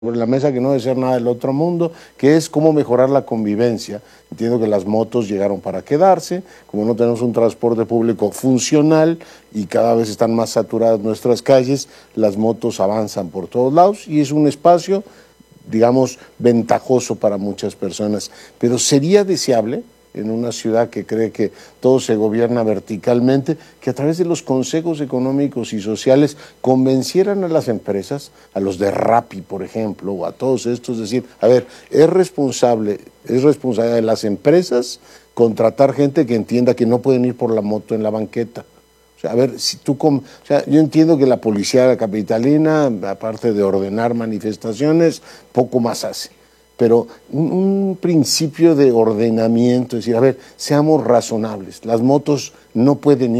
sobre la mesa, que no debe ser nada del otro mundo, que es cómo mejorar la convivencia. Entiendo que las motos llegaron para quedarse, como no tenemos un transporte público funcional y cada vez están más saturadas nuestras calles, las motos avanzan por todos lados y es un espacio, digamos, ventajoso para muchas personas. Pero sería deseable, en una ciudad que cree que todo se gobierna verticalmente, que a través de los consejos económicos y sociales convencieran a las empresas, a los de Rappi, por ejemplo, o a todos estos, decir, a ver, es responsabilidad de las empresas contratar gente que entienda que no pueden ir por la moto en la banqueta. O sea, a ver, si tú yo entiendo que la policía capitalina, aparte de ordenar manifestaciones, poco más hace. Pero un principio de ordenamiento, es decir, a ver, seamos razonables. Las motos no pueden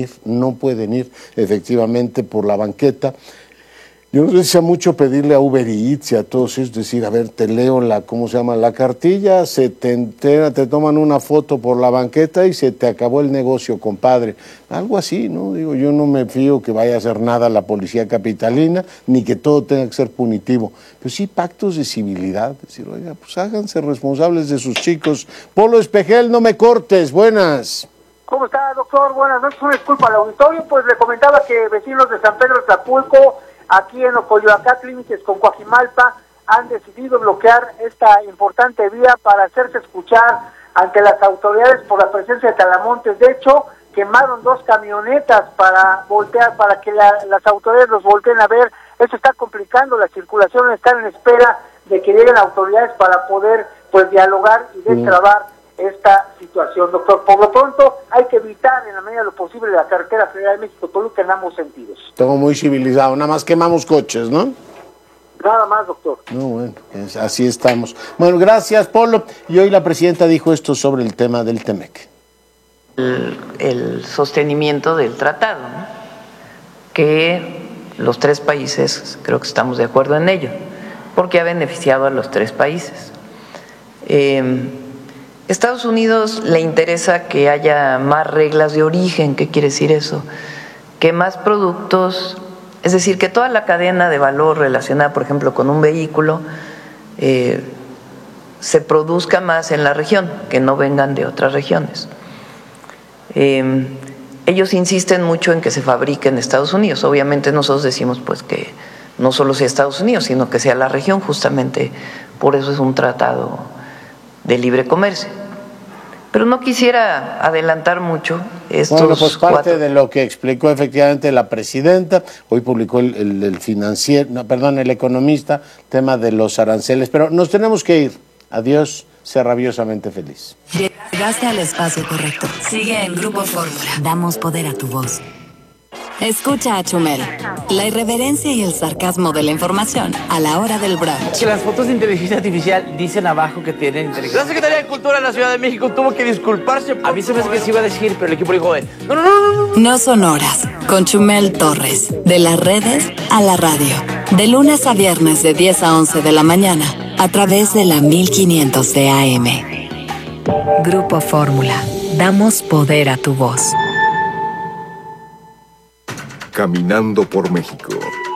ir efectivamente por la banqueta. Yo no sé si sea mucho pedirle a Uber Eats y a todos ellos, decir, a ver, te leo la cartilla, se te entera, te toman una foto por la banqueta y se te acabó el negocio, compadre. Algo así, ¿no? Digo, yo no me fío que vaya a hacer nada la policía capitalina, ni que todo tenga que ser punitivo. Pero sí pactos de civilidad, decir, oiga, pues háganse responsables de sus chicos. Polo Espejel, no me cortes, buenas. ¿Cómo está, doctor? Buenas noches, una disculpa al auditorio, pues le comentaba que vecinos de San Pedro Tlapulco, aquí en Ocoyoacán, límites con Coajimalpa, han decidido bloquear esta importante vía para hacerse escuchar ante las autoridades por la presencia de talamontes. De hecho, quemaron 2 camionetas para que las autoridades los volteen a ver. Eso está complicando la circulación, están en espera de que lleguen autoridades para poder dialogar y destrabar esta situación, doctor. Por lo pronto, hay que evitar en la medida de lo posible la carretera federal de México-Toluca en ambos sentidos. Todo muy civilizado, nada más quemamos coches, ¿no? Nada más, doctor. No, bueno, así estamos. Bueno, gracias, Polo. Y hoy la presidenta dijo esto sobre el tema del TEMEC. El sostenimiento del tratado, ¿no? Que los 3 países, creo que estamos de acuerdo en ello, porque ha beneficiado a los 3 países. Estados Unidos le interesa que haya más reglas de origen. ¿Qué quiere decir eso? Que más productos, es decir, que toda la cadena de valor relacionada, por ejemplo, con un vehículo, se produzca más en la región, que no vengan de otras regiones. Ellos insisten mucho en que se fabrique en Estados Unidos. Obviamente nosotros decimos pues que no solo sea Estados Unidos, sino que sea la región, justamente por eso es un tratado de libre comercio. Pero no quisiera adelantar mucho estos. Bueno, pues parte de lo que explicó efectivamente la presidenta, hoy publicó el economista, tema de los aranceles, pero nos tenemos que ir. Adiós, sé rabiosamente feliz. Llegaste al espacio correcto. Sigue en Grupo Fórmula. Damos poder a tu voz. Escucha a Chumel, la irreverencia y el sarcasmo de la información a la hora del brunch. Que las fotos de inteligencia artificial dicen abajo que tienen inteligencia. La Secretaría de Cultura de la Ciudad de México tuvo que disculparse. A mí se me hace que se iba a decir, pero el equipo dijo, no. No son horas, con Chumel Torres, de las redes a la radio. De lunes a viernes de 10 a 11 de la mañana, a través de la 1500 de AM. Grupo Fórmula, damos poder a tu voz. Caminando por México.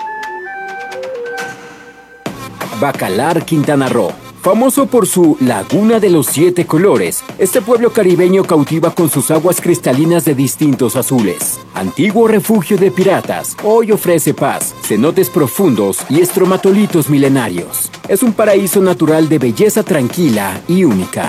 Bacalar, Quintana Roo. Famoso por su Laguna de los 7 colores, este pueblo caribeño cautiva con sus aguas cristalinas de distintos azules. Antiguo refugio de piratas, hoy ofrece paz, cenotes profundos y estromatolitos milenarios. Es un paraíso natural de belleza tranquila y única.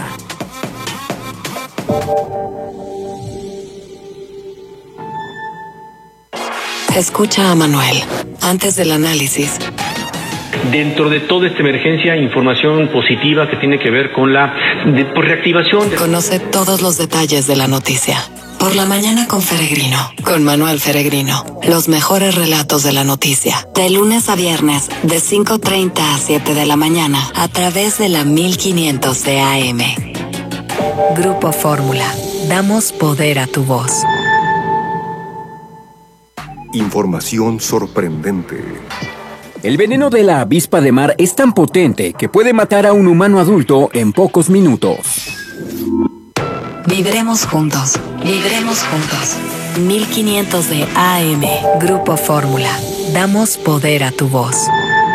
Escucha a Manuel, antes del análisis. Dentro de toda esta emergencia, información positiva que tiene que ver con la reactivación. Conoce todos los detalles de la noticia. Por la mañana con Feregrino, con Manuel Feregrino. Los mejores relatos de la noticia. De lunes a viernes, de 5:30 a 7 de la mañana, a través de la 1500 de AM. Grupo Fórmula, damos poder a tu voz. Información sorprendente. El veneno de la avispa de mar es tan potente que puede matar a un humano adulto en pocos minutos. Vibremos juntos, vibremos juntos. 1500 de AM. Grupo Fórmula, damos poder a tu voz.